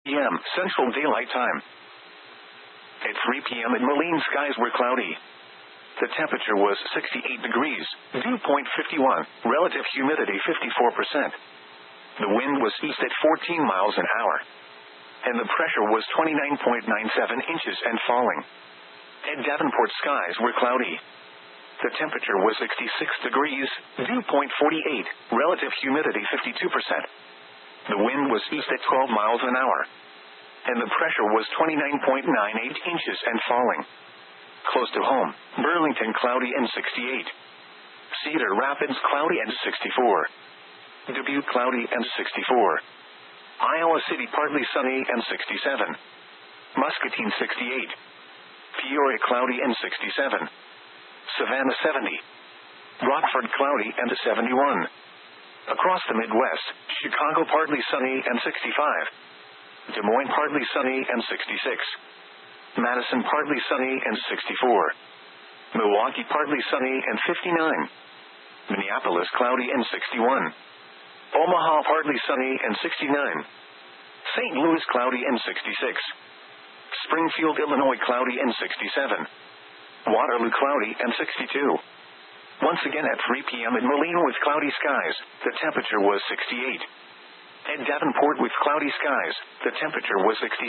p.m. Central Daylight Time. At 3 p.m. at Moline, skies were cloudy. The temperature was 68 degrees, dew point 51, relative humidity 54%. The wind was east at 14 miles an hour. And the pressure was 29.97 inches and falling. At Davenport, skies were cloudy. The temperature was 66 degrees, dew point 48, relative humidity 52%. The wind was east at 12 miles an hour. And the pressure was 29.98 inches and falling. Close to home, Burlington cloudy and 68. Cedar Rapids cloudy and 64. Dubuque cloudy and 64. Iowa City partly sunny and 67. Muscatine 68. Peoria cloudy and 67. Savannah 70. Rockford cloudy and 71. Across the Midwest, Chicago partly sunny and 65. Des Moines partly sunny and 66. Madison partly sunny and 64. Milwaukee partly sunny and 59. Minneapolis cloudy and 61. Omaha partly sunny and 69. St. Louis cloudy and 66. Springfield, Illinois cloudy and 67. Waterloo cloudy and 62. Once again at 3 p.m. at Moline with cloudy skies, the temperature was 68. At Davenport with cloudy skies, the temperature was 66.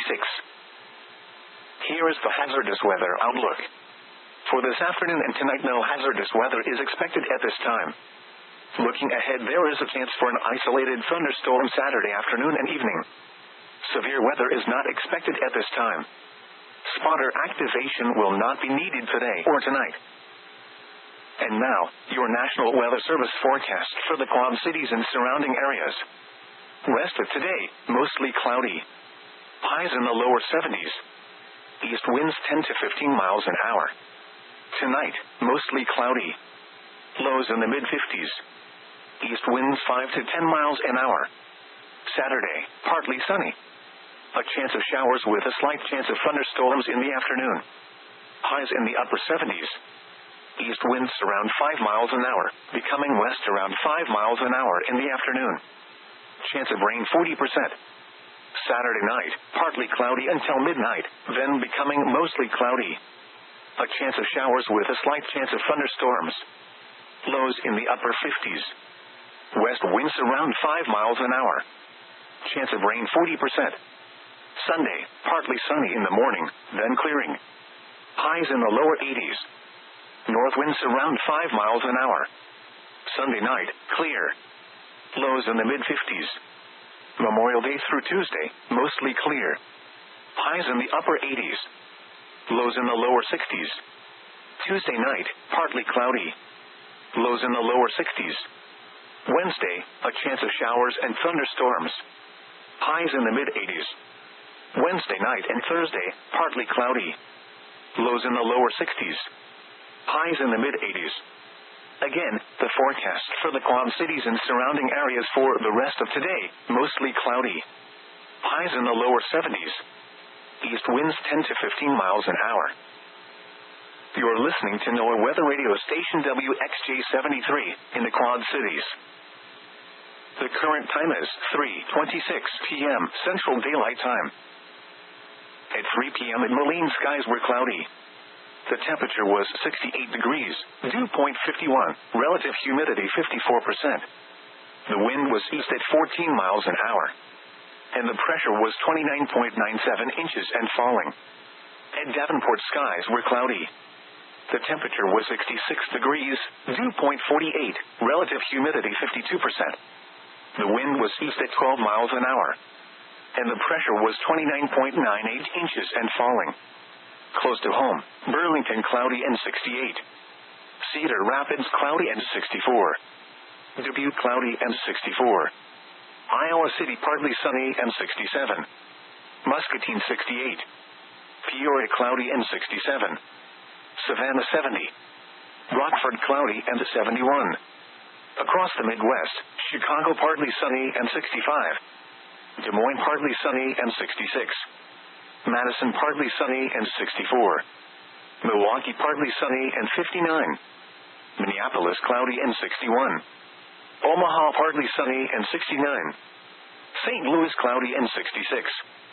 Here is the hazardous weather outlook. For this afternoon and tonight, no hazardous weather is expected at this time. Looking ahead, there is a chance for an isolated thunderstorm Saturday afternoon and evening. Severe weather is not expected at this time. Spotter activation will not be needed today or tonight. And now, your National Weather Service forecast for the Quad Cities and surrounding areas. Rest of today, mostly cloudy. Highs in the lower 70s. East winds 10 to 15 miles an hour. Tonight, mostly cloudy. Lows in the mid-50s. East winds 5 to 10 miles an hour. Saturday, partly sunny. A chance of showers with a slight chance of thunderstorms in the afternoon. Highs in the upper 70s. East winds around 5 miles an hour, becoming west around 5 miles an hour in the afternoon. Chance of rain 40%. Saturday night, partly cloudy until midnight, then becoming mostly cloudy. A chance of showers with a slight chance of thunderstorms. Lows in the upper 50s. West winds around 5 miles an hour. Chance of rain 40%. Sunday, partly sunny in the morning, then clearing. Highs in the lower 80s. North winds around 5 miles an hour. Sunday night, clear. Lows in the mid-50s. Memorial Day through Tuesday, mostly clear. Highs in the upper 80s. Lows in the lower 60s. Tuesday night, partly cloudy. Lows in the lower 60s. Wednesday, a chance of showers and thunderstorms. Highs in the mid-80s. Wednesday night and Thursday, partly cloudy. Lows in the lower 60s. Highs in the mid-80s. Again, the forecast for the Quad Cities and surrounding areas for the rest of today, mostly cloudy. Highs in the lower 70s. East winds 10 to 15 miles an hour. You're listening to NOAA Weather Radio Station WXJ73 in the Quad Cities. The current time is 3:26 p.m. Central Daylight Time. At 3 p.m. at Moline, skies were cloudy. The temperature was 68 degrees, dew point 51, relative humidity 54%. The wind was east at 14 miles an hour. And the pressure was 29.97 inches and falling. At Davenport, skies were cloudy. The temperature was 66 degrees, dew point 48, relative humidity 52%. The wind was east at 12 miles an hour. And the pressure was 29.98 inches and falling. Close to home, Burlington cloudy and 68. Cedar Rapids cloudy and 64. Dubuque cloudy and 64. Iowa City partly sunny and 67. Muscatine 68. Peoria cloudy and 67. Savannah 70. Rockford cloudy and 71. Across the Midwest, Chicago partly sunny and 65. Des Moines partly sunny and 66. Madison partly sunny and 64. Milwaukee partly sunny and 59. Minneapolis cloudy and 61. Omaha partly sunny and 69. St. Louis cloudy and 66.